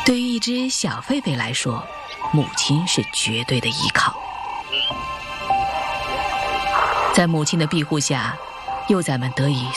对于一只小狒狒来说，母亲是绝对的依靠。在母亲的庇护下，幼崽们得以